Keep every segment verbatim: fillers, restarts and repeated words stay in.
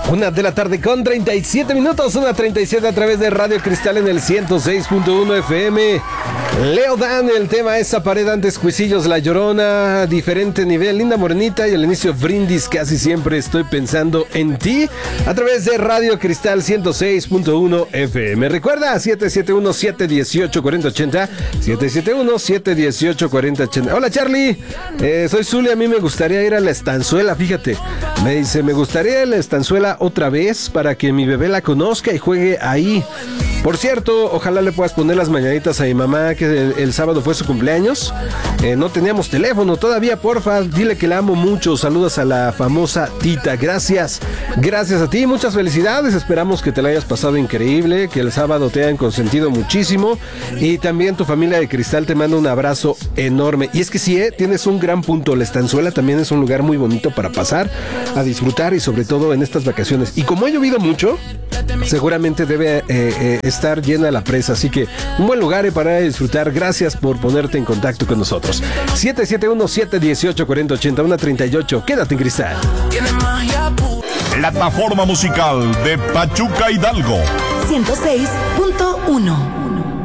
Una de la tarde con treinta y siete minutos, una treinta y siete a través de Radio Cristal en el ciento seis punto uno F M. Leo Dan, el tema Esa pared antes Cuisillos, La Llorona, diferente nivel, Linda Morenita y al inicio Brindis, casi siempre estoy pensando en ti, a través de Radio Cristal ciento seis punto uno F M. Recuerda, siete siete uno, siete uno ocho, cuatro cero ocho cero, siete siete uno, siete uno ocho, cuatro cero ocho cero. Hola Charlie, eh, soy Zulia, a mí me gustaría ir a la estanzuela, fíjate, me dice, me gustaría ir a la estanzuela otra vez para que mi bebé la conozca y juegue ahí. Por cierto, ojalá le puedas poner las mañanitas a mi mamá, que el, el sábado fue su cumpleaños. Eh, no teníamos teléfono todavía, porfa, dile que la amo mucho. Saludos a la famosa Tita. Gracias, gracias a ti, muchas felicidades. Esperamos que te la hayas pasado increíble, que el sábado te hayan consentido muchísimo. Y también tu familia de Cristal te manda un abrazo enorme. Y es que sí, eh, tienes un gran punto. La estanzuela también es un lugar muy bonito para pasar, a disfrutar y sobre todo en estas vacaciones. Y como ha llovido mucho, seguramente debe eh, eh, estar llena la presa, así que un buen lugar para disfrutar. Gracias por ponerte en contacto con nosotros. siete siete uno, siete uno ocho, cuatro cero ocho cero, una treinta y ocho. Quédate en Cristal. Plataforma musical de Pachuca Hidalgo ciento seis punto uno.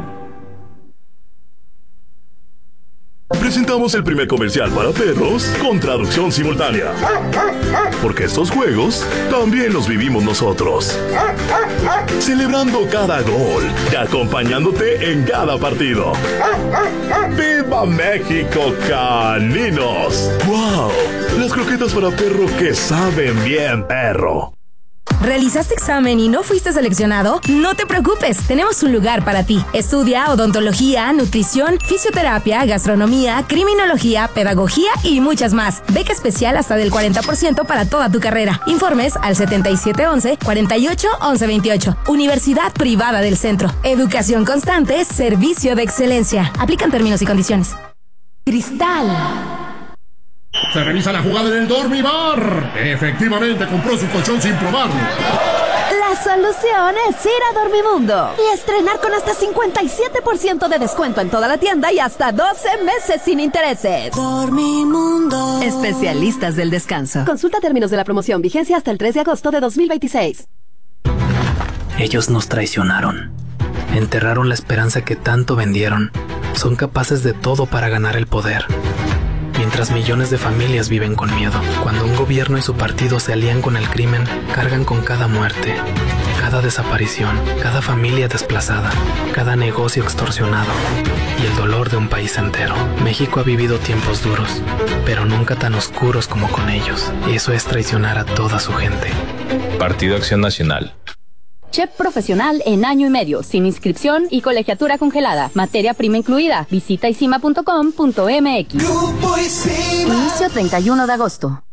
Presentamos el primer comercial para perros con traducción simultánea. Porque estos juegos también los vivimos nosotros. Celebrando cada gol y acompañándote en cada partido. ¡Viva México, caninos! ¡Wow! Las croquetas para perro que saben bien, perro. ¿Realizaste examen y no fuiste seleccionado? No te preocupes, tenemos un lugar para ti. Estudia odontología, nutrición, fisioterapia, gastronomía, criminología, pedagogía y muchas más. Beca especial hasta del cuarenta por ciento para toda tu carrera. Informes al setenta y siete once, cuarenta y ocho, once veintiocho. Universidad Privada del Centro. Educación constante, servicio de excelencia. Aplican términos y condiciones. Cristal. Se revisa la jugada en el Dormibar. Efectivamente compró su colchón sin probarlo. La solución es ir a Dormimundo y estrenar con hasta cincuenta y siete por ciento de descuento en toda la tienda y hasta doce meses sin intereses. Dormimundo. Especialistas del descanso. Consulta términos de la promoción, vigencia hasta el tres de agosto de dos mil veintiséis. Ellos nos traicionaron. Enterraron la esperanza que tanto vendieron. Son capaces de todo para ganar el poder. Mientras millones de familias viven con miedo, cuando un gobierno y su partido se alían con el crimen, cargan con cada muerte, cada desaparición, cada familia desplazada, cada negocio extorsionado y el dolor de un país entero. México ha vivido tiempos duros, pero nunca tan oscuros como con ellos. Y eso es traicionar a toda su gente. Partido Acción Nacional. Chef profesional en año y medio, sin inscripción y colegiatura congelada. Materia prima incluida. Visita isima punto com punto m x. Inicio treinta y uno de agosto.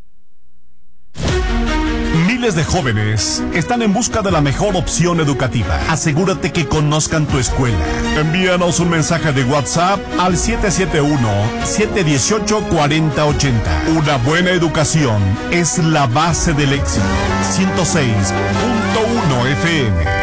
Miles de jóvenes están en busca de la mejor opción educativa. Asegúrate que conozcan tu escuela. Envíanos un mensaje de WhatsApp al siete siete uno, siete uno ocho, cuatro cero ocho cero. Una buena educación es la base del éxito. ciento seis punto uno F M.